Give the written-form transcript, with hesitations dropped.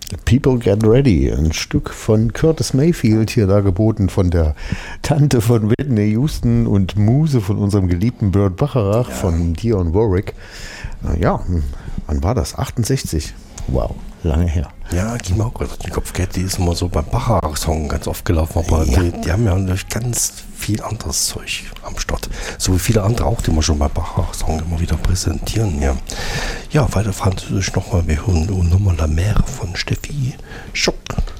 People Get Ready, ein Stück von Curtis Mayfield, hier dargeboten von der Tante von Whitney Houston und Muse von unserem geliebten Burt Bacharach, von Dionne Warwick. Ja, wann war das? 68. Wow, lange her. Ja, ging mir auch gerade den Kopf. Die ist immer so beim Bacharach-Song ganz oft gelaufen, aber die haben ja natürlich ganz viel anderes Zeug am Start. So wie viele andere auch, die wir schon beim Bacharach-Song immer wieder präsentieren. Ja, weiter französisch nochmal. Wir hören nochmal La Mer von Steffi Schock.